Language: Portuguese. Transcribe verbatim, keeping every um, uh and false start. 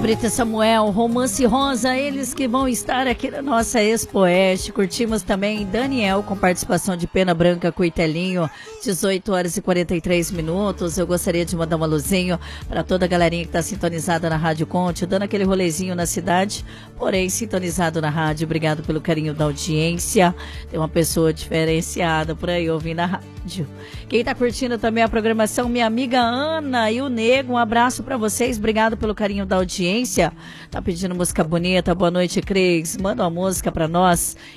Brito e Samuel, Romance Rosa, eles que vão estar aqui na nossa Expo Oeste. Curtimos também Daniel com participação de Pena Branca com Itelinho, dezoito horas e quarenta e três minutos. Eu gostaria de mandar um alôzinho para toda a galerinha que está sintonizada na Rádio Conte, dando aquele rolezinho na cidade, porém sintonizado na rádio. Obrigado pelo carinho da audiência. Tem uma pessoa diferenciada por aí ouvindo a rádio. Quem está curtindo também a programação, minha amiga Ana e o Nego, um abraço para vocês. Obrigado pelo carinho da audiência. Tá pedindo música bonita. Boa noite, Cris. Manda uma música para nós.